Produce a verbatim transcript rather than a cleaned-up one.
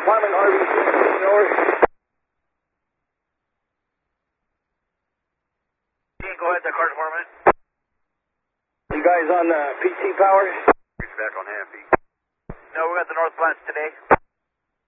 department, R V C, over. Go ahead, the car department. You guys on the P C power? He's back on Happy. No, we're at the North Flats today.